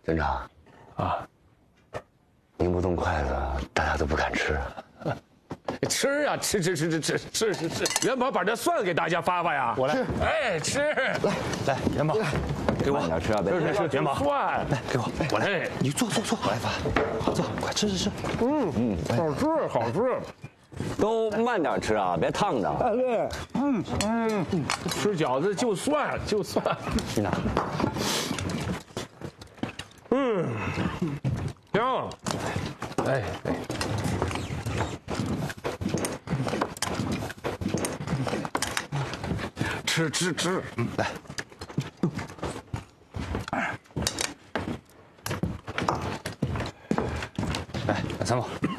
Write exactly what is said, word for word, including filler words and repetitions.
村长， 啊， 您不动筷子，大家都不敢吃。 吃啊，吃吃吃吃吃吃吃吃！元宝把这蒜给大家发发呀！ 我来， 哎，吃，来来，元宝，给我慢点吃啊，别吃吃元宝， 蒜， 来给我， 我来， 你坐坐坐，我来发，好坐，快吃吃吃。 嗯嗯，好吃好吃。 都慢点吃啊，别烫着。 哎对，嗯嗯，吃饺子就蒜就蒜。 村长， 嗯，行，哎哎。吃吃吃， 嗯，来，来，三宝。